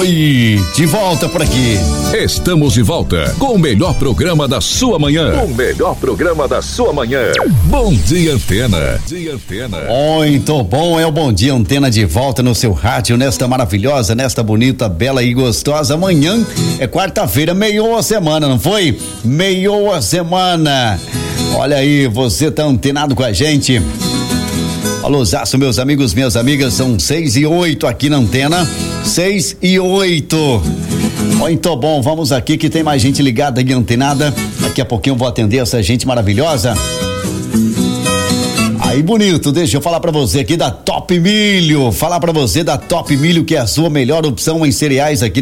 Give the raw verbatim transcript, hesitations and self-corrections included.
Oi, de volta por aqui. Estamos de volta com o melhor programa da sua manhã. O melhor programa da sua manhã. Bom Dia Antena. Bom Dia Antena. Muito bom, é o Bom Dia Antena de volta no seu rádio nesta maravilhosa, nesta bonita, bela e gostosa manhã. É quarta-feira, meio a semana, não foi? Meio a semana. Olha aí, você tá antenado com a gente. Alôzaço, meus amigos, minhas amigas, são seis e oito aqui na antena, seis e oito. Muito bom, vamos aqui que tem mais gente ligada e antenada. Daqui a pouquinho eu vou atender essa gente maravilhosa. Aí, bonito, deixa eu falar pra você aqui da Top Milho, falar pra você da Top Milho, que é a sua melhor opção em cereais aqui